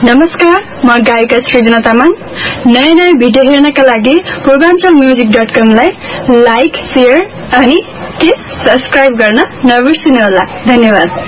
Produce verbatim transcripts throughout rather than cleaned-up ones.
नमस्कार, म गायिका सृजना तामाङ। नयाँ नयाँ भिडियो हेर्नका लागि पूर्वाञ्चल म्युजिक डट कम लाई लाइक, शेयर अनि के सब्स्क्राइब गर्न नबिर्सनुहोला। धन्यवाद।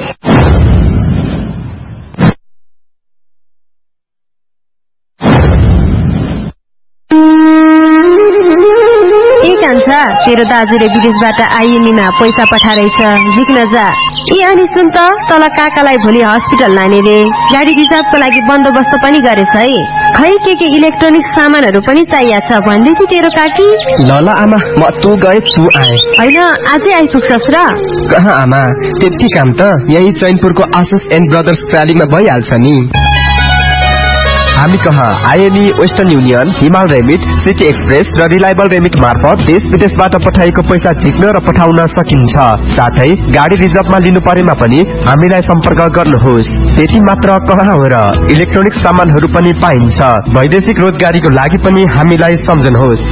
कान्छा तेरो दाजुले विदेशबाट आइएमईमा पैसा पठाइरहेछ, झिक्न जा। ए अनि सुन त, तल काकालाई भोलि हस्पिटल लाने रे, गाडी रिजर्भको लागि बन्दोबस्त पनि गरेछ है। खै के के इलेक्ट्रोनिक सामानहरू पनि चाहिएको छ भन्दैथि तेरो काकी। ल ल आमा, म तँ गए तँ आए। होइन, आजै आइपुग्छस् र? कहाँ आमा, त्यति काम त यही चैनपुरको आशिष एन्ड ब्रदर्स प्रालीमा भइहाल्छ नि। हामी कहाँ आइएमई, वेस्टर्न युनियन, हिमाल रेमिट, सिटी एक्सप्रेस र रिलायबल रेमिट मार्फत देश विदेशबाट पठाएको पैसा झिक्न र पठाउन सकिन्छ। साथै गाडी रिजर्भमा लिनु परेमा पनि हामीलाई सम्पर्क गर्नुहोस्। त्यति मात्र कहाँ हो र, इलेक्ट्रोनिक सामानहरू पनि पाइन्छ। वैदेशिक रोजगारीको लागि पनि हामीलाई सम्झनुहोस्।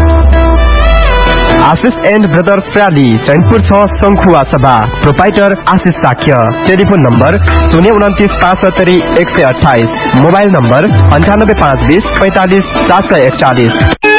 आशिष एन्ड ब्रदर्स प्राली, चैनपुर छ, शंखुवा सभा। प्रोपाइटर आशिष साक्य। टेलिफोन नम्बर शून्य उन्तिस पाँच सत्तरी एक सय अठाइस। मोबाइल नम्बर अन्ठानब्बे पाँच बीस पैंतालीस सात सय एकचालीस।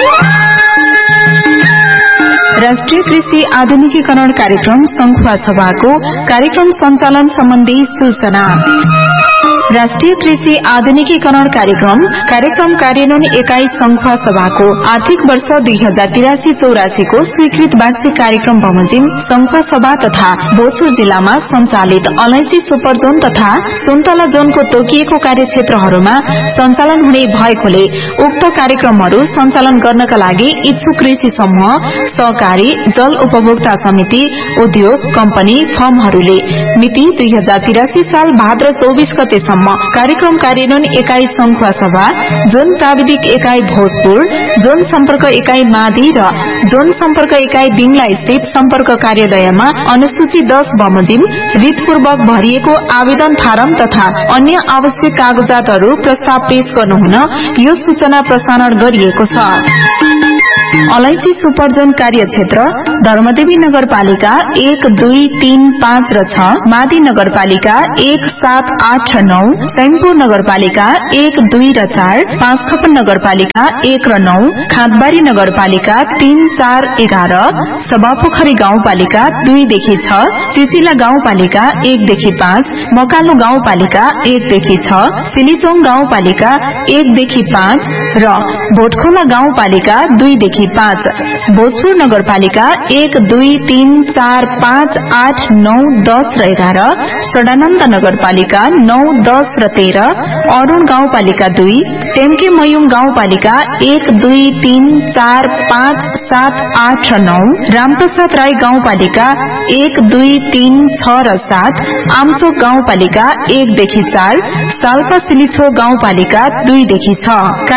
राष्ट्रिय कृषि आधुनिकीकरण कार्यक्रम शंखुवा सभाको कार्यक्रम सञ्चालन सम्बन्धी सूचना। राष्ट्रिय कृषि आधुनिकीकरण कार्यक्रम कार्यक्रम कार्यान्वयन एकाइ शंखुवा सभाको आर्थिक वर्ष दुई हजार तिरासी चौरासी को स्वीकृत वार्षिक कार्यक्रम बमोजिम शंखुवा सभा तथा भोजपुर जिल्लामा सञ्चालित अलैंची सुपर जोन तथा सुन्तला जोनको तोकिएको कार्यक्षेत्रहरूमा सञ्चालन हुने भएकोले उक्त कार्यक्रमहरू सञ्चालन गर्नका लागि इच्छुक कृषि समूह, सहकारी, जल उपभोक्ता समिति, उद्योग, कम्पनी, फर्महरूले मिति दुई हजार तिरासी साल भाद्र चौबीस गते कार्यक्रम कार्यान्वयन एकाइ शंखुवा सभा, जोन प्राविधिक एकाइ भोजपुर, जोन सम्पर्क एकाइ मादी र जोन सम्पर्क एकाइ दिङला स्थित सम्पर्क कार्यालयमा अनुसूची दस बमोजिम रीतपूर्वक भरिएको आवेदन फारम तथा अन्य आवश्यक कागजातहरू प्रस्ताव पेश गर्नुहुन यो सूचना प्रसारण गरिएको छ। अलैंची सुपर जोन कार्यक्षेत्र धर्मदेवी नगरपालिका एक, दुई, तीन, पाँच र छ, मादी नगरपालिका एक, सात, आठ, नौ, चैनपुर नगरपालिका एक, दुई र चार, पाँचथप नगरपालिका एक र नौ, खाँदबारी नगरपालिका तीन, चार, एघार, सभापोखरी गाउँपालिका दुईदेखि छ, चिचिला गाउँपालिका एकदेखि पाँच, मकालु गाउँपालिका एकदेखि छ, सिलिचोङ गाउँपालिका एकदेखि पाँच र भोटखोला गाउँपालिका दुईदेखि पाँच, भोजपुर नगरपालिका एक, दुई, तीन, चार, पाँच, आठ, नौ, दस र एघार, सडानन्द नगरपालिका नौ, दस र तेह्र, अरूण गाउँपालिका दुई, टेम्के मयुङ गाउँपालिका एक, दुई, तीन, चार, पाँच, सात, आठ र नौ, रामप्रसाद राई गाउँपालिका एक, दुई, तीन, छ र सात, आमचोक गाउँपालिका एकदेखि चार, साल्पा सिलिछो गाउँपालिका दुईदेखि छ।